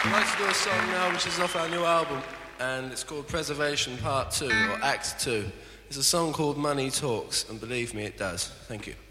I'd like to do a song now which is off our new album, and it's called Preservation Part 2, or Act 2. It's a song called Money Talks, and believe me, it does. Thank you.